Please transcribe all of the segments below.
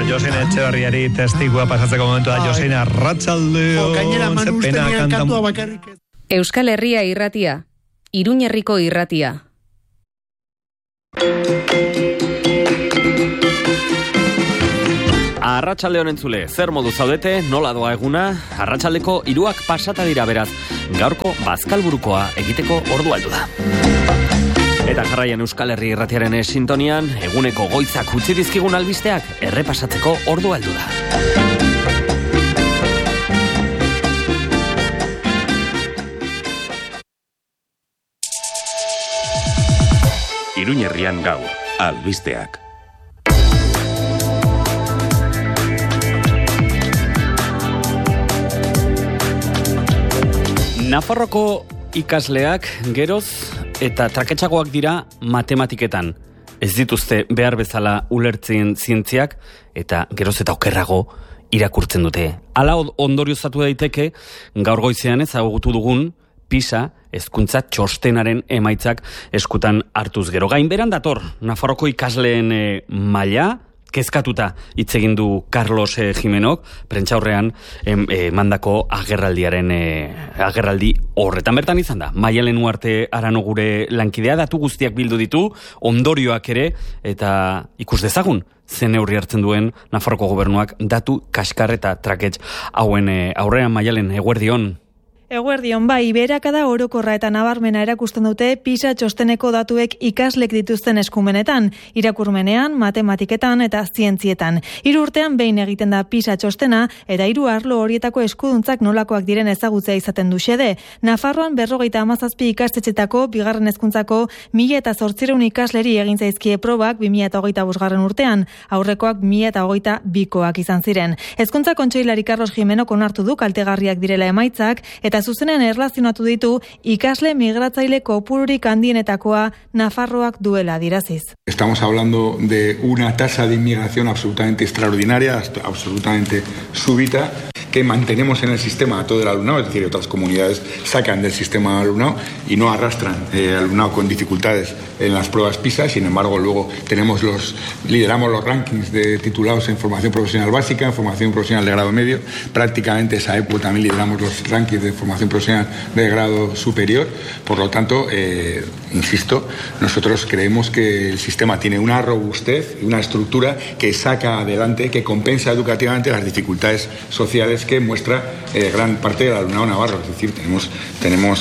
Josein Etxebarriari testigua pasatzeko momentu da. Josein, arratsaldeo. Gainera Manu Ustenian kantua bakarrik. Euskal Herria irratia, Iruña Herriko irratia. Arratsalde honen zule, zer modu zaudete, nola doa eguna, arratsaldeko 3 pasata dira beraz, gaurko bazkalburukoa egiteko ordu aldu da. Eta jarraian Euskal Herri irratiaren sintonian, eguneko goitzak utzi dizkigun albisteak errepasatzeko ordu aldu da. Iruña Herrian gaur, albisteak. Nafarroko ikasleak geroz eta traketxagoak dira matematiketan. Ez dituzte behar bezala ulertzen zientziak eta geroz eta okerrago irakurtzen dute. Hala ondorioztatu daiteke gaur goizean ezagutu dugun PISA hezkuntza txostenaren emaitzak eskutan hartuz gero. Gainberan dator Nafarroko ikasleen maila kezkatuta hitz egin du Carlos Jimenok prentsaurrean mandako agerraldi horretan bertan izan da. Maialen Uarte Arano gure lankidea, datu guztiak bildu ditu, ondorioak ere, eta ikus dezagun zen neurri hartzen duen Nafarroko gobernuak datu kaskar eta trakets hauen aurrean. Maialen, eguerdion. Eguerdion, bai, beherakada orokorra eta nabarmena erakusten dute PISA txosteneko datuek ikaslek dituzten eskumenetan, irakurmenean, matematiketan eta zientzietan. 3 urtean behin egiten da PISA txostena eta 3 arlo horietako eskuduntzak nolakoak diren ezagutzea izaten du xede. Nafarroan 57 ikastetxetako bigarren hezkuntzako 1.800 ikasleri egin zaizkie probak 2025 urtean, aurrekoak 2022koak izan ziren. Hezkuntza kontseilari Carlos Jimenok onartu du kaltegarriak direla emaitzak eta zuzenean erlazionatu ditu ikasle migratzaile kopururik handienetakoa Nafarroak duela adiraziz. Estamos hablando de una tasa de inmigración absolutamente extraordinaria, absolutamente súbita, que mantenemos en el sistema a todo el alumnado, es decir, otras comunidades sacan del sistema al alumnado y no arrastran alumnado con dificultades en las pruebas PISA. Sin embargo, luego lideramos los rankings de titulados en formación profesional básica, en formación profesional de grado medio. Prácticamente esa época también lideramos los rankings de formación profesional de grado superior. Por lo tanto, insisto, nosotros creemos que el sistema tiene una robustez y una estructura que saca adelante, que compensa educativamente las dificultades sociales que muestra gran parte del alumnado navarro. Es decir, tenemos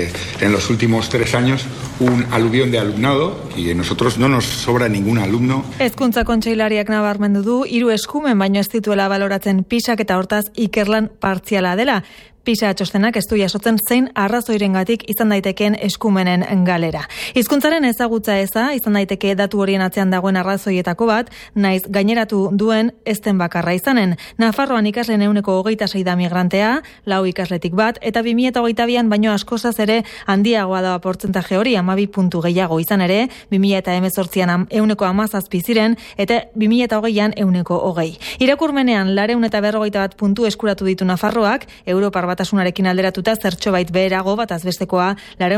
en los últimos 3 años un aluvión de alumnado y nosotros no nos sobra ningún alumno. Hezkuntza kontseilariak nabarmendu du 3 eskumen baino ez dituela baloratzen PISak eta hortaz ikerlan partziala dela. PISA txostenak ez du jasotzen zein arrazoirengatik izan daitekeen eskumenen galera. Hizkuntzaren ezagutza eza izan daiteke datu horien atzean dagoen arrazoietako bat, naiz gaineratu duen ezten bakarra izanen. Nafarroan ikasleen 26% da migrantea, 4 ikasletik bat, eta 2022an baino askozaz ere handiagoa da portzentaje hori, 12 puntu gehiago izan ere, 2018an 17 ziren, eta 2020an 120. Irakurmenean 441 puntu eskuratu ditu Nafarroak, Europar Batasunarekin alderatuta zertxobait beherago, bataz bestekoa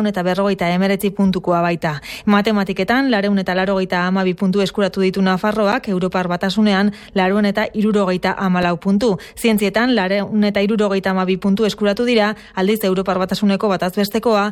459 puntukoa baita. Matematiketan 482 puntu eskuratu ditu Nafarroak, Europar Batasunean 474 puntu. Zientzietan 472 puntu eskuratu dira, aldiz Europar Batasuneko bataz bestekoa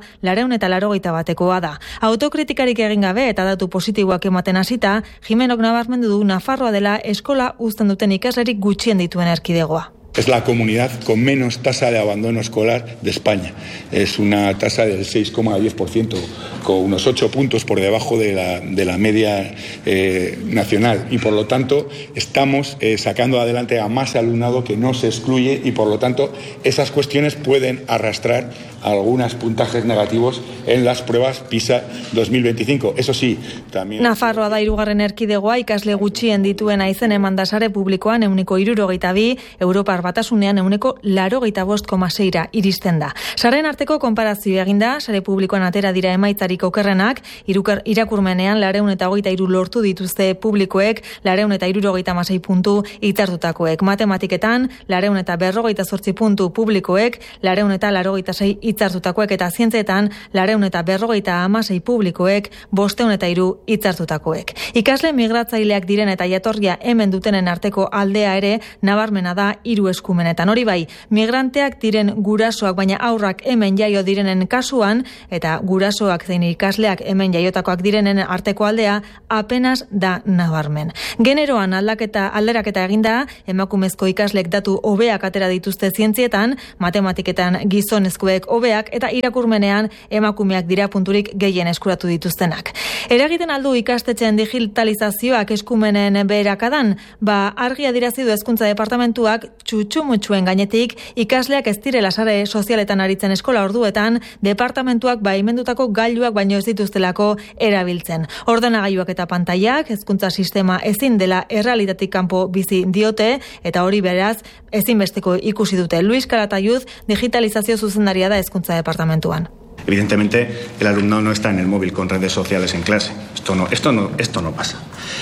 481 da. Autokritikarik egin gabe eta datu positiboak ematen hasita, Jimenok nabarmendu du Nafarroa dela eskola uzten duten ikaslerik gutxien dituen erkidegoa. Es la comunidad con menos tasa de abandono escolar de España. Es una tasa del 6,10%, con unos 8 puntos por debajo de la media nacional. Y por lo tanto, estamos sacando adelante a más alumnado que no se excluye y por lo tanto, esas cuestiones pueden arrastrar algunos puntajes negativos en las pruebas PISA 2025. Eso sí, también... Nafarroa da 3. erkidegoa ikasle gutxien dituena izen eman da sare publikoan 162, Europar batasunean 85,6ra iristen da. Sareen arteko konparazio eginda, sare publikoan atera dira emaitzarik okerrenak, irakurmenean 223 lortu dituzte publikoek, 276 puntu hitzartutakoek. Matematiketan, 258 puntu publikoek, 286 hitzartutakoek, eta zientzietan, 256 publikoek, 503 hitzartutakoek. Ikasle migratzaileak diren eta jatorria hemen dutenen arteko aldea ere nabarmena da 3 eskumenetan. Hori bai, migranteak diren gurasoak baina haurrak hemen jaio direnen kasuan, eta gurasoak zein ikasleak hemen jaiotakoak direnen arteko aldea apenas da nabarmen. Generoan alderaketa eginda, emakumezko ikaslek datu hobeak atera dituzte zientzietan, matematiketan gizonezkoek hobeak, eta irakurmenean emakumeak dira punturik gehien eskuratu dituztenak. Eragiten aldu ikastetxeen digitalizazioak eskumenen beherakadan, argi adierazi du Hezkuntza Departamentuak txutxumutxuen gainetik ikasleak ez direla sare sozialetan aritzen eskola orduetan, departamentuak baimendutako gailuak baino ez dituztelako erabiltzen. Ordenagailuak eta pantailak hezkuntza sistema ezin dela errealitatik kanpo bizi diote, eta hori beraz ezinbesteko ikusi dute. Luis Calatayud, digitalizazio zuzendaria da Hezkuntza Departamentuan. Evidentemente, el alumnado no está en el móvil con redes sociales en clase. Esto no pasa.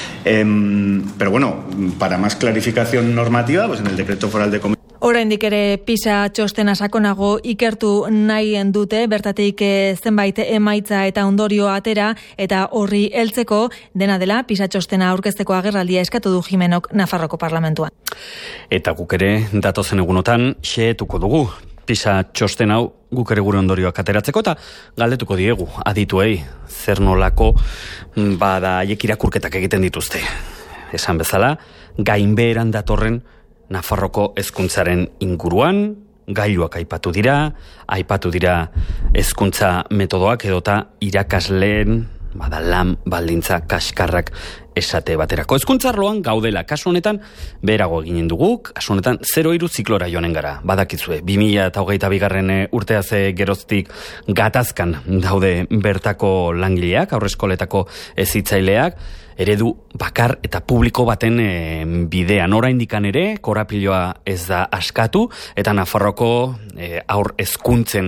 Pero bueno, para más clarificación normativa, pues en el decreto foral de comunicación. Oraindik ere PISA txostena sakonago ikertu nahi dute, bertatik zenbait emaitza eta ondorio atera, eta horri heltzeko dena dela PISA txostena aurkezteko agerraldia eskatu du Jimenok Nafarroko Parlamentuan. Eta guk ere datozen egunotan xehetuko dugu PISA txosten hau guk ere gure ondorioak ateratzeko, eta galdetuko diegu adituei zer nolako haiek irakurketak egiten dituzte. Esan bezala, gainbeheran datorren Nafarroko hezkuntzaren inguruan, gailuak aipatu dira hezkuntza metodoak edota irakasleen lan baldintza kaskarrak esate baterako. Hezkuntza arloan gaudela, kasu honetan beherago eginen dugu, kasu honetan 0-3 ziklora joanen gara. Badakizue, 2022 urteaz geroztik gatazkan daude bertako langileak, aurreskoletako hezitzaileak, eredu bakar eta publiko baten bidean. Oraindikan ere, korapiloa ez da askatu, eta Nafarroko aur hezkuntzen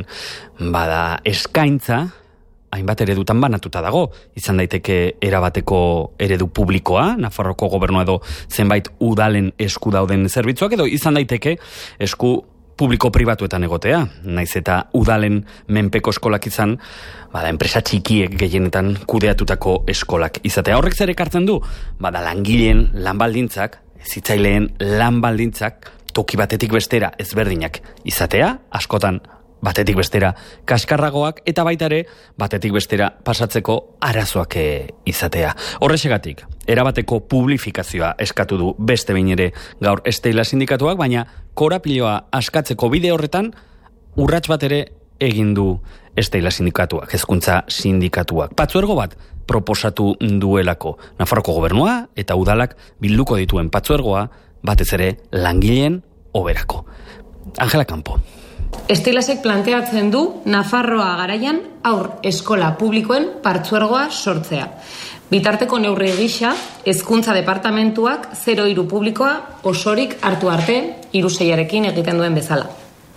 eskaintza, hainbat eredutan banatuta dago. Izan daiteke erabateko eredu publikoa, Nafarroko gobernua edo zenbait udalen esku dauden zerbitzuak, edo izan daiteke esku publiko-pribatuetan egotea. Naiz eta udalen menpeko eskolak izan, enpresa txikiek gehienetan kudeatutako eskolak izatea. Horrek zer ekartzen du? Langileen lanbaldintzak, hezitzaileen lanbaldintzak, toki batetik bestera ezberdinak izatea, askotan batetik bestera kaskarragoak, eta baita ere batetik bestera pasatzeko arazoak izatea. Horrexegatik, erabateko publifikazioa eskatu du beste behin ere gaur Stella sindikatuak, baina korapiloa askatzeko bide horretan urrats bat ere egin du Stella sindikatuak, hezkuntza sindikatuak. Patzuergo bat proposatu duelako Nafarroko gobernua eta udalak bilduko dituen patzuergoa, batez ere langileen hoberako. Angela Campo. Estelasek planteatzen du Nafarroa garaian aur eskola publikoen partzuergoa sortzea. Bitarteko neurri gisa, Hezkuntza Departamentuak 0-3 publikoa osorik hartu arte 3-6arekin egiten duen bezala.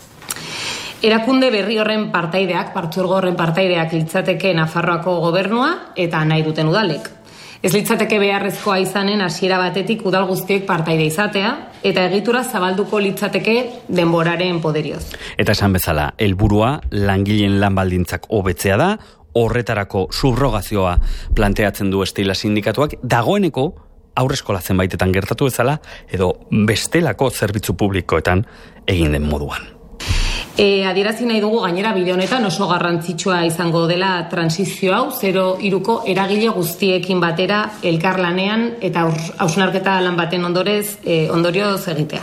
Erakunde berri horren partaideak, partzuergo horren partaideak litzateke Nafarroako gobernua eta nahi duten udalek. Ez litzateke beharrezkoa izanen hasiera batetik udal guztiek partaide izatea, eta egitura zabalduko litzateke denboraren poderioz. Eta esan bezala, helburua langileen lanbaldintzak hobetzea da, horretarako subrogazioa planteatzen du Stella sindikatuak, dagoeneko aurreskola zenbaitetan gertatu bezala, edo bestelako zerbitzu publikoetan egin den moduan. Adierazi nahi dugu gainera bide honetan oso garrantzitsua izango dela transizio hau 0-3ko eragile guztiekin batera elkarlanean eta hausnarketa lan baten ondorioz egitea.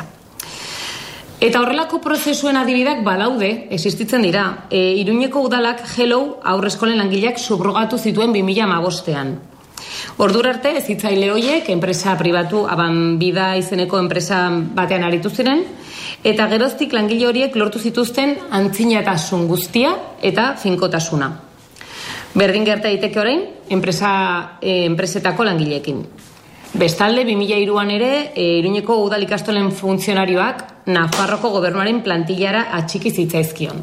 Eta horrelako prozesuen adibideak badaude, existitzen dira. Iruñeko udalak Hello aurreskolen langileak subrogatu zituen 2015ean. Ordura arte hezitzaile horiek enpresa pribatu Abanbida izeneko enpresa batean aritu ziren, eta geroztik langile horiek lortu zituzten antzinatasun guztia eta finkotasuna. Berdin gerta daiteke orain enpresetako langileekin. Bestalde, 2003an ere, Iruñeko udal ikastolen funtzionarioak Nafarroko gobernuaren plantillara atxiki zitzaizkion.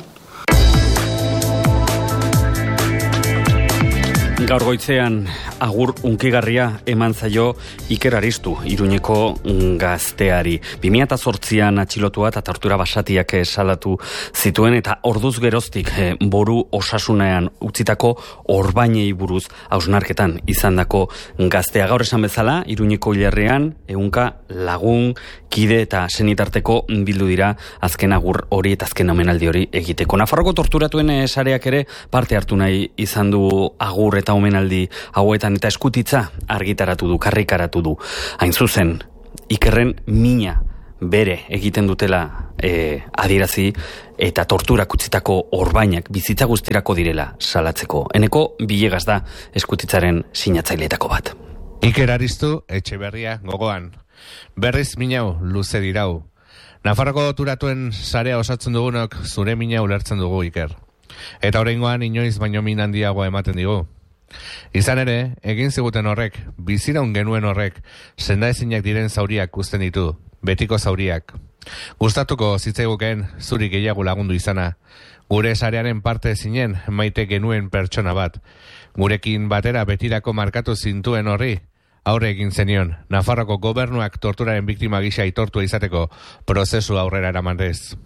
Gaur goitzean agur unkigarria eman zaio Iker Aristu, Iruñeko gazteari. 2008an atxilotua eta tortura basatiak salatu zituen eta orduz geroztik boru osasunean utzitako orbainei buruz hausnarketan izandako gaztea. Gaur esan bezala, Iruñeko hilerrean ehunka lagun, kide eta senitarteko bildu dira azken agur hori eta azken omenaldi hori egiteko. Nafarroko torturatuen sareak ere parte hartu nahi izan du agur eta omenaldi hauetan eta eskutitza argitaratu du, karrikaratu du. Hain zuzen, Ikerren mina bere egiten dutela adierazi eta torturak utzitako orbainak bizitza guztirako direla salatzeko. Eneko Bilegas da eskutitzaren sinatzaileetako bat. Iker Aristu Etxeberria gogoan. Berriz minau luze dirau. Nafarroko torturatuen sarea osatzen dugunok zure mina ulertzen dugu, Iker. Eta oraingoan inoiz baino min handiagoa ematen digu. Izan ere, egin ziguten horrek, biziraun genuen horrek, sendaezinak diren zauriak uzten ditu, betiko zauriak. Gustatuko zitzaiguken zuri gehiago lagundu izana. Gure sarearen parte zinen maite genuen pertsona bat. Gurekin batera betirako markatu zintuen horri, aurre egin zenion, Nafarroko gobernuak torturaren biktima gisa aitortua izateko prozesu aurrera eramanez.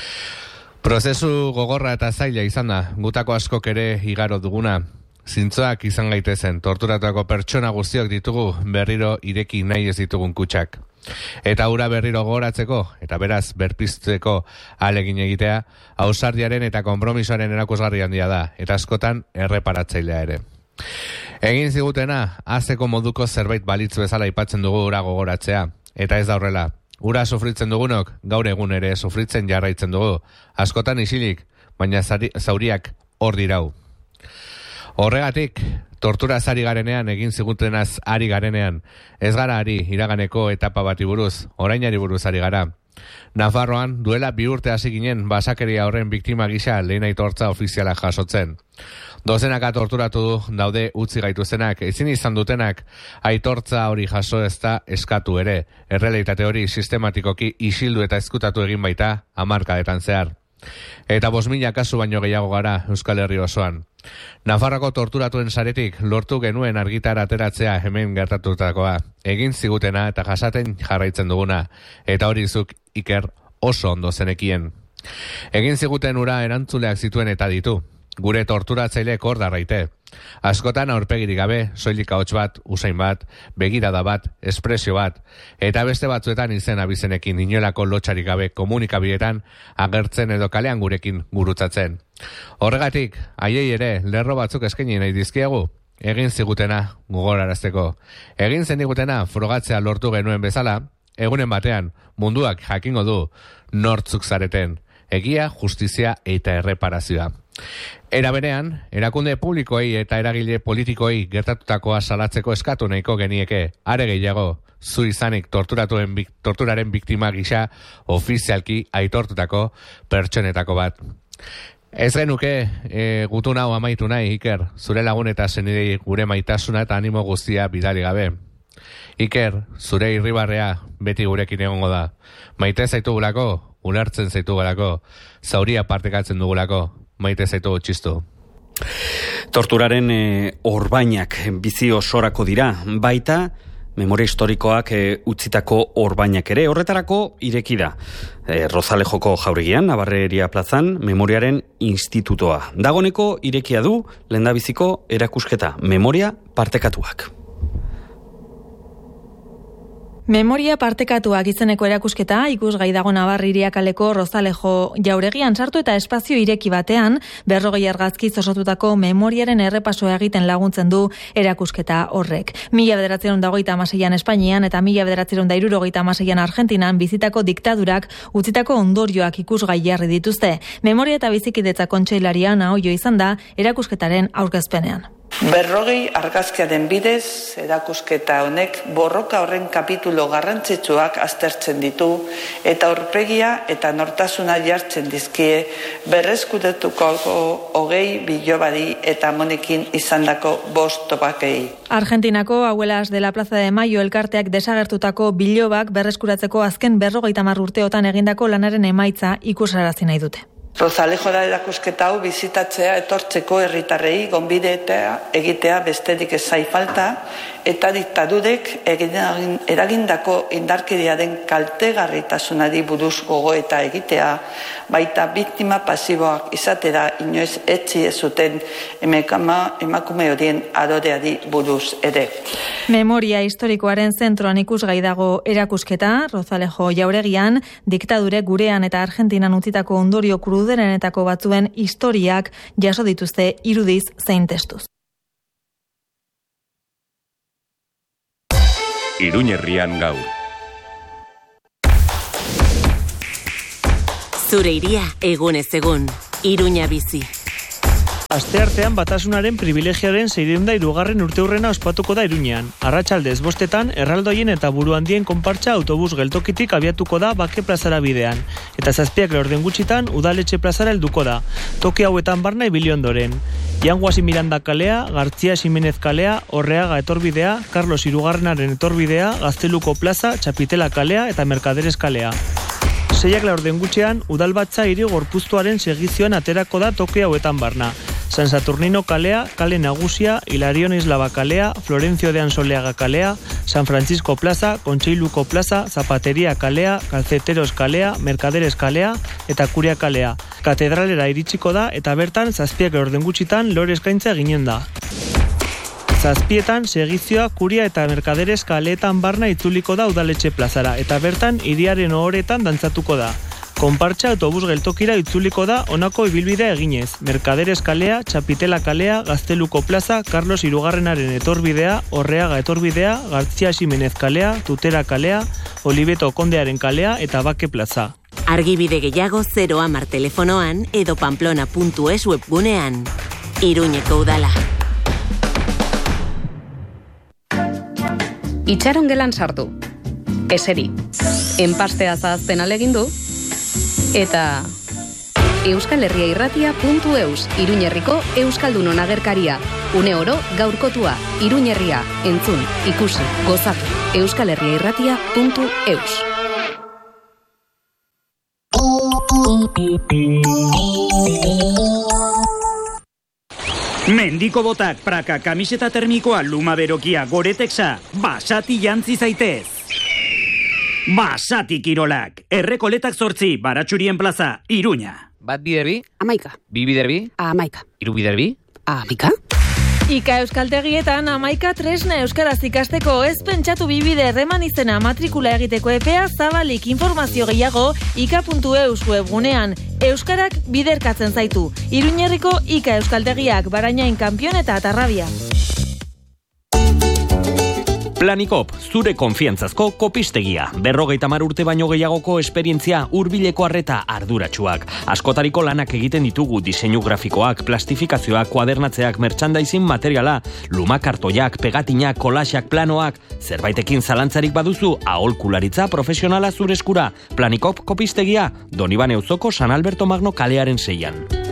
Prozesu gogorra eta zaila izan da, gutako askok ere igaro duguna. Zintzoak izan gaitezen, torturatuako pertsona guztiok ditugu berriro ireki nahi ez ditugun kutsak. Eta hura berriro gogoratzeko, eta beraz berpizteko ahalegin egitea, ausardiaren eta konpromisoaren erakusgarri handia da, eta askotan erreparatzailea ere. Egin zigutena, azeko moduko zerbait balitz bezala aipatzen dugu hura gogoratzea, eta ez da horrela. Hura sufritzen dugunok, gaur egun ere sufritzen jarraitzen dugu, askotan isilik, baina zauriak hor dirau. Horregatik, torturaz ari garenean, egin zigutenaz ari garenean, ez gara ari iraganeko etapa bati buruz, orainari buruz ari gara. Nafarroan, duela 2 urte hasi ginen basakeria horren biktima gisa lehen aitortza ofiziala jasotzen. Dozenaka torturatu daude utzi gaituzenak, ezin izan dutenak aitortza hori jaso ez da eskatu ere. Errealitate hori sistematikoki isildu eta ezkutatu egin baita 10 hamarkadetan zehar. Eta 5.000 kasu baino gehiago gara Euskal Herri osoan. Nafarroko torturatuen saretik lortu genuen argitara ateratzea hemen gertatutakoa. Egin zigutena eta jasaten jarraitzen duguna. Eta hori zuk, Iker, oso ondo zenekien. Egin ziguten ura erantzuleak zituen eta ditu. Gure torturatzaileek hor darraite. Askotan aurpegirik gabe, soilik ahots bat, usain bat, begirada bat, espresio bat, eta beste batzuetan izen abizenekin inolako lotxarik gabe komunikabideetan agertzen edo kalean gurekin gurutzatzen. Horregatik, haiei ere lerro batzuk eskaini nahi dizkiegu, egin zigutena gogorarazteko. Egin zenigutena frogatzea lortu genuen bezala, egunen batean munduak jakingo du nortzuk zareten, egia, justizia eta erreparazioa. Era berean, erakunde publikoei eta eragile politikoei gertatutakoa salatzeko eskatu nahiko genieke, are gehiago, zu izanik torturaren biktima gisa ofizialki aitortutako pertsonetako bat. Ez genuke gutun hau amaitu nahi, Iker, zure lagun eta senidei gure maitasuna eta animo guztia bidali gabe. Iker, zure irribarrea beti gurekin egongo da. Maite zaitugulako, ulertzen zaitugulako, zauria partekatzen dugulako. Maite zaitu txistu. Torturaren orbainak bizi osorako dira, baita memoria historikoak utzitako orbainak ere. Horretarako ireki da. Rozalejoko jauregian, Nabarreria plazan, Memoriaren Institutoa. Dagoneko irekia du lehendabiziko erakusketa, memoria partekatuak. Memoria partekatuak izeneko erakusketa ikusgai dago Nabarreria kaleko Rozalejo jauregian sartu eta espazio ireki batean 40 argazkiz osatutako memoriaren errepasoa egiten laguntzen du erakusketa horrek. 1926an Espainian eta 1976an Argentinan bizitako diktadurak utzitako ondorioak ikusgai jarri dituzte. Memoria eta bizikidetza kontseilaria Naoio izan da erakusketaren aurkezpenean. 40 argazkiaren bidez, erakusketa honek borroka horren kapitulo garrantzitsuak aztertzen ditu eta aurpegia eta nortasuna jartzen dizkie berreskuretuko 20 bilobari eta monekin izandako 5 topakei. Argentinako Abuelas de la Plaza de Mayo elkarteak desagertutako bilobak berreskuratzeko azken 50 urteotan egindako lanaren emaitza ikusarazi nahi dute. Rozalejora erakusketa hau bizitatzea etortzeko herritarrei gonbidatzea egitea besterik ez zai falta eta diktadurek eragindako indarkeriaren kaltegarritasunari buruz gogoeta egitea, baita biktima pasiboak izatera inoiz etzi ez zuten emakume horien adoreari buruz ere. Memoria historikoaren zentroan ikusgai dago erakusketa, Rozalejo jauregian, diktadure gurean eta Argentinan utzitako ondorio krudenenetako batzuen historiak jaso dituzte irudiz zein testuz. Iruñerrian gaur. Zure iria egunez egun, Iruña bizi. Asteartean batasunaren privilegioaren 603. urteurrena ospatuko da Iruñean. Arratsaldez 5 erraldoien eta buru handien konpartsa autobus geltokitik abiatuko da Bake plazara bidean. Eta 7 gutxitan udaletxe plazara helduko da. Toki hauetan barna ibili ondoren. Janguasi Miranda kalea, Gartzia Ximenez kalea, Orreaga etorbidea, Carlos Hirugarrenaren etorbidea, Gazteluko plaza, Txapitela kalea eta Mercaderes kalea. 6 gutxean, udalbatza hiri gorpuztuaren segizioan aterako da toki hauetan barna. San Saturnino kalea, kale nagusia, Hilarion Islaba kalea, Florencio de Ansoleaga kalea, San Francisco plaza, Kontseiluko plaza, Zapateria kalea, Calceteros kalea, Mercaderes kalea eta Kuria kalea. Katedralera iritsiko da eta bertan 7 gutxitan lore eskaintza eginen da. 7 segizioa Kuria eta Mercaderes kaleetan barna itzuliko da udaletxe plazara eta bertan hiriaren ohoretan dantzatuko da. Konpartsa autobus geltokira itzuliko da honako ibilbidea eginez. Mercaderes kalea, Txapitela kalea, Gazteluko plaza, Carlos Hirugarrenaren etorbidea, Orreaga etorbidea, Gartzia Ximenez kalea, Tutera kalea, Olibeto kondearen kalea eta Bake plaza. Argibide gehiago 010 telefonoan edo pamplona.es webgunean. Iruñeko udala. Itxaron gelan sartu. Eseri. Enpastea zahazten alegindu. Eta euskalherriairratia.eus, Iruñerriko Euskaldunon agerkaria. Une oro gaurkotua, Iruñerria, entzun, ikusi, gozatu. euskalherriairratia.eus. Mendiko botak, praka, kamiseta termikoa, luma berokia, goretexa, basati jantzi zaitez. Basati kirolak, Errekoletak 8, Baratxurien plaza, Iruña. Bat biderbi? 11. Bi biderbi? 11. Hiru biderbi? 11. Ika euskaltegietan 11 tresna euskaraz ikasteko, ez pentsatu bibide erreman izena matrikula egiteko epea zabalik. Informazio gehiago ika.eus webgunean. Euskarak biderkatzen zaitu. Iruñerriko Ika euskaltegiak, Barainain, Kanpion eta Atarrabia. Planikop, zure konfiantzazko kopistegia. 50 urte baino gehiagoko esperientzia, hurbileko arreta arduratsuak. Askotariko lanak egiten ditugu diseinu grafikoak, plastifikazioak, kuadernatzeak, merchandising materiala, lumakartoiak, pegatinak, kolaxak, planoak. Zerbaitekin zalantzarik baduzu, aholkularitza profesionala zure eskura. Planikop kopistegia, Donibane auzoko San Alberto Magno kalearen 6.